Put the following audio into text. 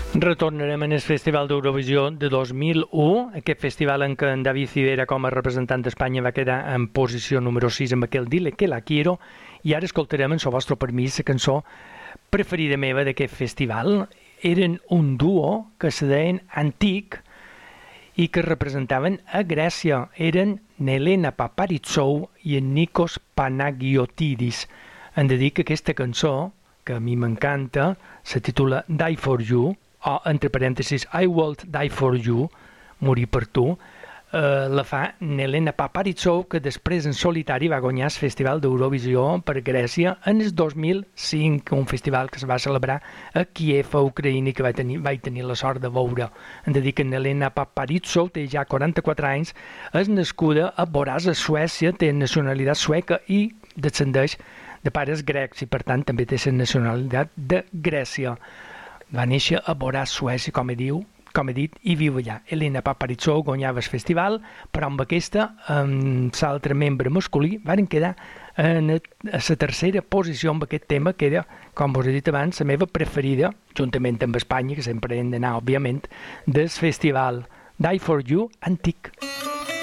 Retornarem en el Festival d'Eurovisió de 2001, aquest festival en què en David Civera com a representant d'Espanya va quedar en posició número 6 amb aquell Dile que la quiero, i ara escoltarem, amb el vostre permís, la cançó preferida meva d'aquest festival. Eren un duo que se deien Antic i que representaven a Grècia. Eren Nelena Paparizou i en Nikos Panagiotidis. Hem de dir que aquesta cançó, que a mi m'encanta, se titula Die for You, o, entre parèntesis, I Won't Die for You, morir per tu, la fa Nelena Paparizou, que després en solitari va guanyar el Festival d'Eurovisió per Grècia en el 2005, un festival que es va celebrar a Kiev, a Ucraïna, i que vaig tenir la sort de veure. Hem de dir que Nelena Paparizou té ja 44 anys, és nascuda a Borås, a Suècia, té nacionalitat sueca i descendeix de pares grecs i, per tant, també té la nacionalitat de Grècia. Va néixer a Borås, Suècia, com he dit, i viu allà. Elena Paparizou guanyava el festival, però amb aquesta, amb l'altre membre masculí, van quedar a la tercera posició amb aquest tema, que era, com us he dit abans, la meva preferida, juntament amb Espanya, que sempre hem d'anar, òbviament, del festival. Die for You, Antic.